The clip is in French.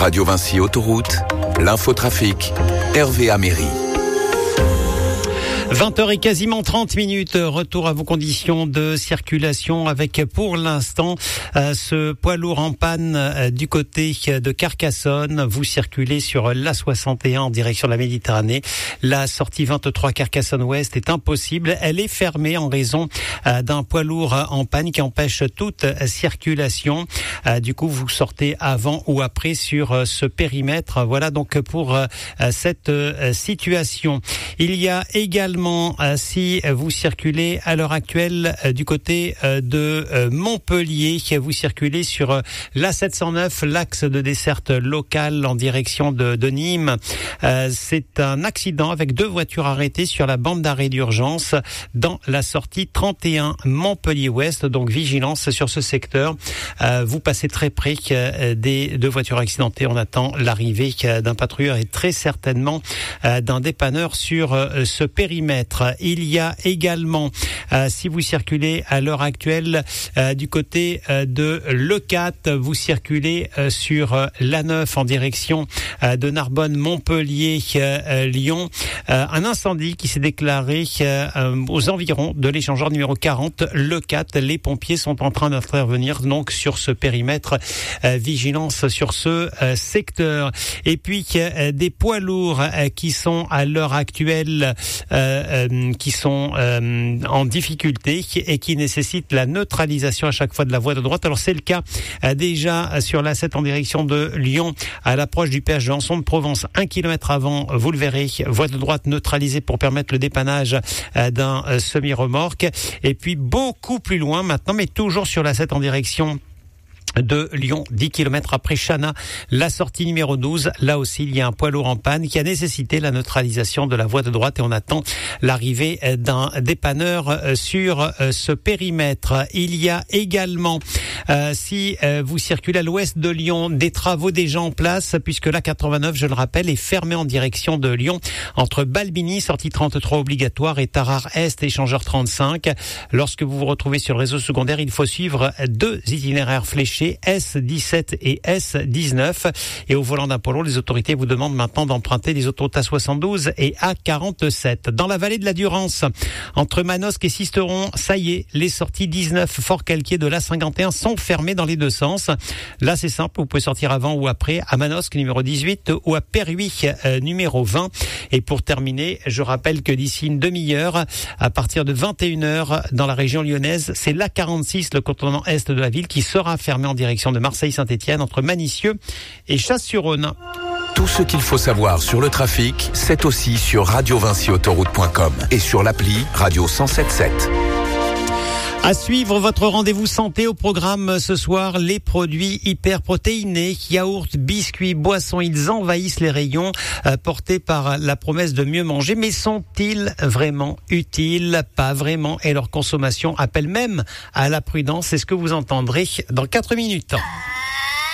Radio Vinci Autoroute, l'infotrafic, Hervé Améry. 20h et quasiment 30 minutes, retour à vos conditions de circulation avec pour l'instant ce poids lourd en panne du côté de Carcassonne. Vous circulez sur l'A61 en direction de la Méditerranée. La sortie 23 Carcassonne-Ouest est impossible. Elle est fermée en raison d'un poids lourd en panne qui empêche toute circulation. Du coup, vous sortez avant ou après sur ce périmètre. Voilà donc pour cette situation. Il y a également si vous circulez à l'heure actuelle du côté de Montpellier, vous circulez sur l'A709, l'axe de desserte locale en direction de Nîmes. C'est un accident avec 2 voitures arrêtées sur la bande d'arrêt d'urgence dans la sortie 31 Montpellier-Ouest. Donc vigilance sur ce secteur. Vous passez très près des 2 voitures accidentées. On attend l'arrivée d'un patrouilleur et très certainement d'un dépanneur sur ce périmètre. Il y a également, si vous circulez à l'heure actuelle du côté de l'E4, vous circulez sur l'A9 en direction de Narbonne, Montpellier, Lyon. Un incendie qui s'est déclaré aux environs de l'échangeur numéro 40, l'E4. Les pompiers sont en train d'intervenir donc sur ce périmètre. Vigilance sur ce secteur. Et puis des poids lourds qui sont à l'heure actuelle qui sont en difficulté et qui nécessitent la neutralisation à chaque fois de la voie de droite. Alors c'est le cas déjà sur l'A7 en direction de Lyon à l'approche du péage de Janson-de-Provence. 1 kilomètre avant, vous le verrez, voie de droite neutralisée pour permettre le dépannage d'un semi-remorque. Et puis beaucoup plus loin maintenant, mais toujours sur l'A7 en direction de Lyon, 10 km après Chana, la sortie numéro 12. Là aussi, il y a un poids lourd en panne qui a nécessité la neutralisation de la voie de droite et on attend l'arrivée d'un dépanneur sur ce périmètre. Il y a également, si vous circulez à l'ouest de Lyon, des travaux déjà en place puisque la 89, je le rappelle, est fermée en direction de Lyon entre Balbini, sortie 33 obligatoire, et Tarare Est, échangeur 35. Lorsque vous vous retrouvez sur le réseau secondaire, il faut suivre 2 itinéraires fléchés, S17 et S19. Et au volant d'un poids lourd, les autorités vous demandent maintenant d'emprunter les autoroutes A72 et A47. Dans la vallée de la Durance, entre Manosque et Sisteron, ça y est, les sorties 19 Fort-Calquier de l'A51 sont fermées dans les 2 sens. Là, c'est simple, vous pouvez sortir avant ou après à Manosque numéro 18 ou à Perruy numéro 20. Et pour terminer, je rappelle que d'ici une demi-heure, à partir de 21h dans la région lyonnaise, c'est l'A46, le contournement est de la ville, qui sera fermé en direction de Marseille-Saint-Étienne entre Manicieux et Chasse-sur-Rhône. Tout ce qu'il faut savoir sur le trafic, c'est aussi sur radiovinciautoroute.com et sur l'appli Radio 107.7. À suivre votre rendez-vous santé au programme ce soir, les produits hyperprotéinés, yaourts, biscuits, boissons, ils envahissent les rayons portés par la promesse de mieux manger. Mais sont-ils vraiment utiles? Pas vraiment. Et leur consommation appelle même à la prudence. C'est ce que vous entendrez dans 4 minutes.